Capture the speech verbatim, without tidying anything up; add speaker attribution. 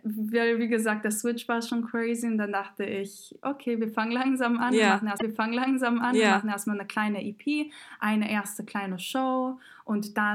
Speaker 1: weil, wie gesagt, der Switch war schon crazy und dann dachte ich, okay, wir fangen langsam an,
Speaker 2: Ja.
Speaker 1: wir, machen erst, wir fangen langsam an,
Speaker 2: Ja.
Speaker 1: wir machen erstmal eine kleine E P, eine erste kleine Show und dann